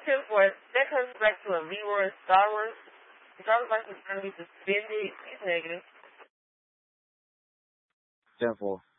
10-4. That comes back to a Leroy Star Wars. Driver's license is going to be suspended. He's negative. 10-4.